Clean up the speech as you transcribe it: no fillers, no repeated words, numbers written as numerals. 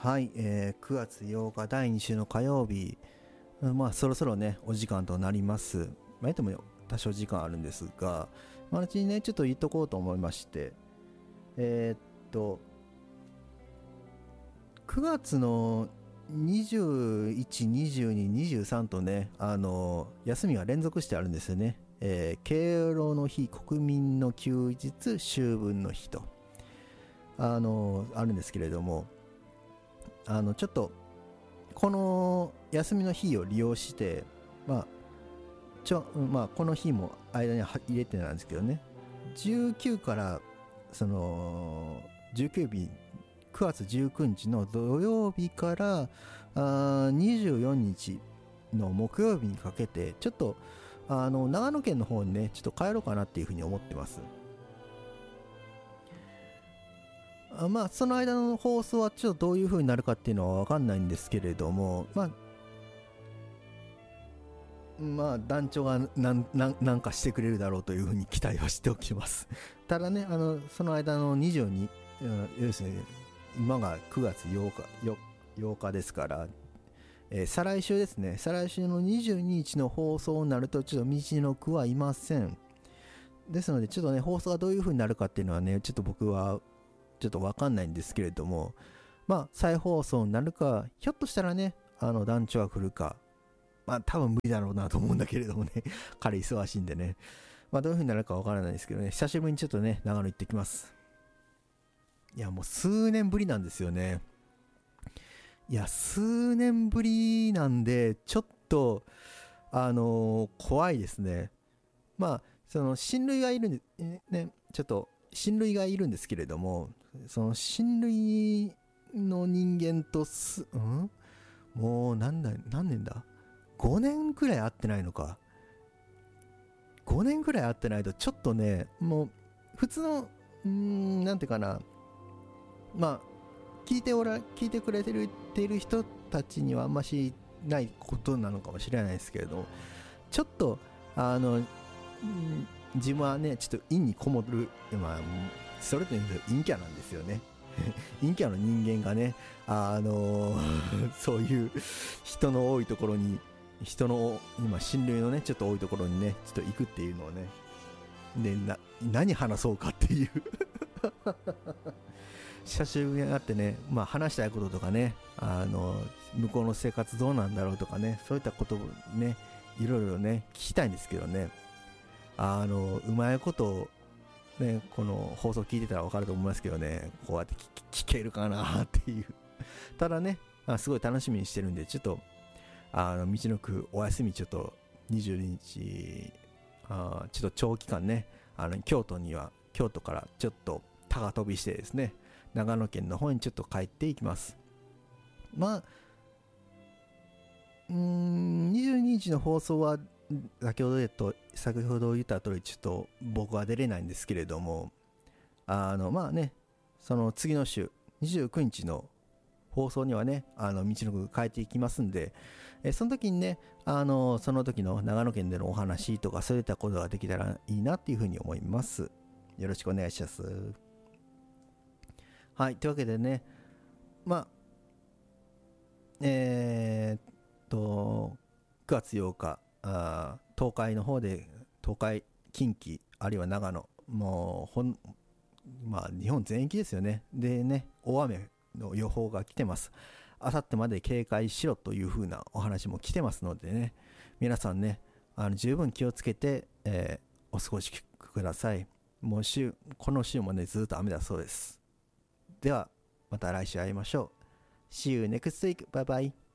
はい、9月8日第2週の火曜日、そろそろねお時間となります。言っても多少時間あるんですが、うちにねちょっと言っとこうと思いまして、9月の21、22、23とね休みが連続してあるんですよね。敬老の日、国民の休日、秋分の日とあるんですけれども、ちょっとこの休みの日を利用して、この日も間に入れてなんですけどね、19から19日、9月19日の土曜日から24日の木曜日にかけて、ちょっと長野県の方にねちょっと帰ろうかなっていうふうに思ってます。その間の放送はちょっとどういう風になるかっていうのは分かんないんですけれども、団長がなんかしてくれるだろうという風に期待はしておきます。ただね、その間の22、要するに今が9月8日ですから、再来週ですね、再来週の22日の放送になるとちょっと道のくはいません。ですのでちょっとね放送がどういう風になるかっていうのはねちょっと僕はちょっと分かんないんですけれども、再放送になるか、ひょっとしたらね団長が来るか、多分無理だろうなと思うんだけれどもね彼忙しいんでね、どういう風になるか分からないですけどね、久しぶりにちょっとね長野行ってきます。いやもう数年ぶりなんですよね。いや数年ぶりなんでちょっと怖いですね。その親類がいるんでね、ちょっと親類がいるんですけれども、その親類の人間ともう何年だ、5年くらい会ってないのか。5年くらい会ってないとちょっとね、もう普通のなんていうかな、聞いてくれてる人たちにはあんましないことなのかもしれないですけれど、ちょっと自分はねちょっと陰にこもる、それというと陰キャなんですよね。陰キャの人間がねそういう人の多いところに、人の今親類のねちょっと多いところにねちょっと行くっていうのをね、で何話そうかっていう久しぶりに会ってね、話したいこととかね、向こうの生活どうなんだろうとかね、そういったことをねいろいろね聞きたいんですけどね、うまいことね、この放送聞いてたら分かると思いますけどね、こうやって聞けるかなっていう。ただね、すごい楽しみにしてるんで、ちょっと道のくお休みちょっと22日ちょっと長期間ね京都からちょっと高飛びしてですね、長野県の方にちょっと帰っていきます。22日の放送は先ほど言った通りちょっと僕は出れないんですけれども、その次の週29日の放送にはね道のく変えていきますんで、その時にねその時の長野県でのお話とかそういったことができたらいいなっていうふうに思います。よろしくお願いします。はい、というわけでね、9月8日東海の方で、東海、近畿あるいは長野、もう日本全域ですよね。でね、大雨の予報が来てます。あさってまで警戒しろという風なお話も来てますのでね、皆さんね十分気をつけて、お過ごしください。もうこの週もねずっと雨だそうです。ではまた来週会いましょう。 See you next week. Bye bye.